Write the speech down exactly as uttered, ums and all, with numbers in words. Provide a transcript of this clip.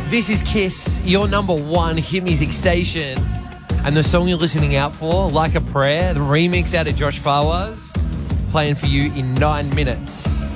This is Kiss, your number one hit music station. And the song you're listening out for, Like a Prayer, the remix out of Josh Fawaz, playing for you in nine minutes.